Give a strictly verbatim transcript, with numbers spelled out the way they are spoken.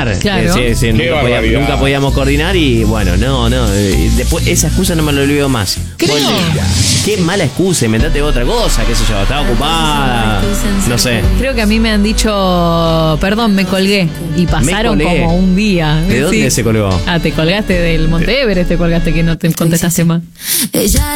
coordinar. Claro. Sí, sí, nunca, podíamos, nunca podíamos coordinar y bueno, no, no. Después esa excusa no me lo olvido más. Creo. Bueno, qué mala excusa, inventate otra cosa, qué sé yo, estaba ocupada. No sé. Creo que a mí me han dicho, perdón, me colgué. Y pasaron Me colgué. como un día. ¿De dónde Sí. se colgó? Ah, te colgaste del Monte Everest, te colgaste que no te contestaste más. Ella